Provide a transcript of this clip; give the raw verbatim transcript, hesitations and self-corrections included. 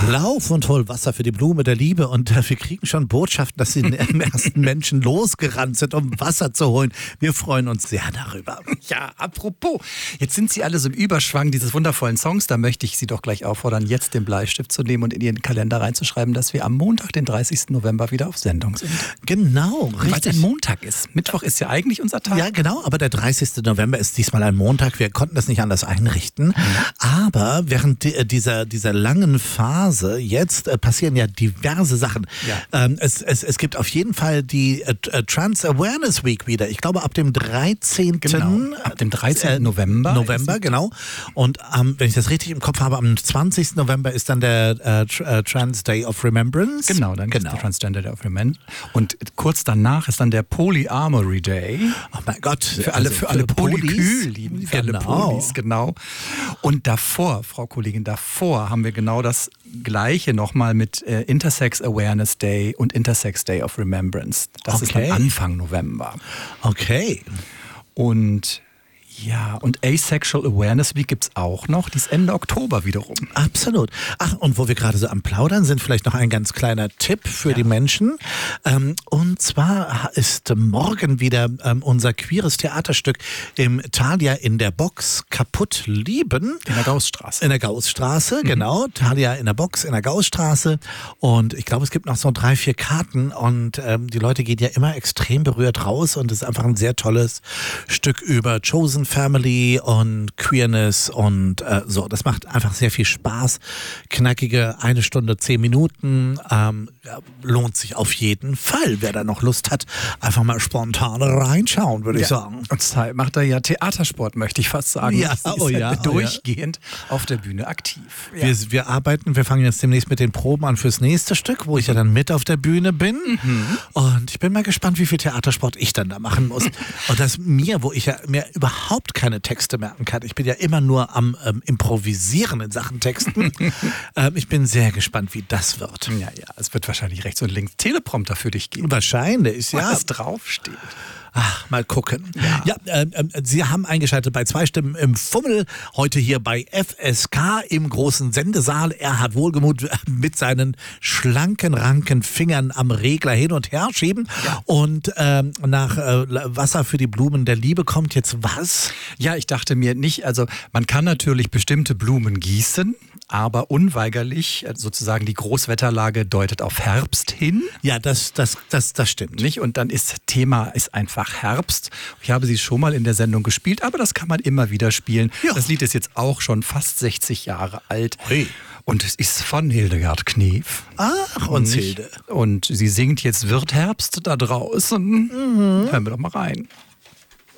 Lauf und hol Wasser für die Blume der Liebe. Und äh, wir kriegen schon Botschaften, dass die ersten Menschen losgerannt sind, um Wasser zu holen. Wir freuen uns sehr darüber. Ja, apropos, jetzt sind Sie alle so im Überschwang dieses wundervollen Songs. Da möchte ich Sie doch gleich auffordern, jetzt den Bleistift zu nehmen und in Ihren Kalender reinzuschreiben, dass wir am Montag, den dreißigsten November, wieder auf Sendung sind. Genau, Weil es richtig. ein Montag ist. Mittwoch ist ja eigentlich unser Tag. Ja, genau, aber der dreißigste November ist diesmal ein Montag. Wir konnten das nicht anders einrichten. Aber während di- dieser, dieser langen Phase jetzt äh, passieren ja diverse Sachen. Ja. Ähm, es, es, es gibt auf jeden Fall die äh, äh, Trans Awareness Week wieder. Ich glaube, ab dem dreizehnten Genau, ab dem dreizehnten November. November, genau. Und ähm, wenn ich das richtig im Kopf habe, am zwanzigsten November ist dann der äh, Tr- äh, Trans Day of Remembrance. Genau, dann genau. ist der Transgender Day of Remembrance. Und kurz danach ist dann der Polyamory Day. Oh mein Gott. Für alle, Also für alle Polis. Polykül-Lieben, für alle Genau. Polis, genau. Und davor, Frau Kollegin, davor haben wir genau das Gleiche nochmal mit äh, Intersex Awareness Day und Intersex Day of Remembrance. Das ist Okay. dann Anfang November. Okay. Und ja, und Asexual Awareness Week gibt's auch noch, die ist Ende Oktober wiederum. Absolut. Ach, und wo wir gerade so am Plaudern sind, vielleicht noch ein ganz kleiner Tipp für die Menschen. Ähm, und zwar ist morgen wieder ähm, unser queeres Theaterstück im Thalia in der Box Kaputt lieben. In der Gaußstraße. In der Gaußstraße, genau. Thalia in der Box in der Gaußstraße. Und ich glaube, es gibt noch so drei, vier Karten. Und ähm, die Leute gehen ja immer extrem berührt raus. Und es ist einfach ein sehr tolles Stück über Chosen Family und Queerness und äh, so. Das macht einfach sehr viel Spaß. Knackige eine Stunde, zehn Minuten. Ähm, ja, lohnt sich auf jeden Fall. Wer da noch Lust hat, einfach mal spontan reinschauen, würde ich sagen. Und Zeit macht er ja Theatersport, möchte ich fast sagen. Ja, Sie ist oh ja ja, oh durchgehend auf der Bühne aktiv. Ja. Wir, wir arbeiten, wir fangen jetzt demnächst mit den Proben an fürs nächste Stück, wo ich ja dann mit auf der Bühne bin. Mhm. Und ich bin mal gespannt, wie viel Theatersport ich dann da machen muss. Und das mir, wo ich ja mir überhaupt keine Texte merken kann. Ich bin ja immer nur am ähm, Improvisieren in Sachen Texten. ähm, ich bin sehr gespannt, wie das wird. Ja, ja, es wird wahrscheinlich rechts und links Teleprompter für dich geben. Wahrscheinlich, ja. Was draufsteht. Ach, mal gucken. Ja, ja äh, äh, Sie haben eingeschaltet bei zwei Stimmen im Fummel. Heute hier bei F S K im großen Sendesaal. Er hat Wohlgemut mit seinen schlanken, ranken Fingern am Regler hin und her schieben. Ja. Und ähm, nach äh, Wasser für die Blumen der Liebe kommt jetzt was? Ja, ich dachte mir nicht, also man kann natürlich bestimmte Blumen gießen, aber unweigerlich, sozusagen die Großwetterlage deutet auf Herbst hin. Ja, das, das, das, das stimmt. Nicht? Und dann ist Thema ist einfach Herbst. Ich habe sie schon mal in der Sendung gespielt, aber das kann man immer wieder spielen. Ja. Das Lied ist jetzt auch schon fast sechzig Jahre alt. Hui. Und es ist von Hildegard Knef. Ach, uns Nicht? Hilde. Und sie singt jetzt Wird Herbst da draußen. Mhm. Hören wir doch mal rein.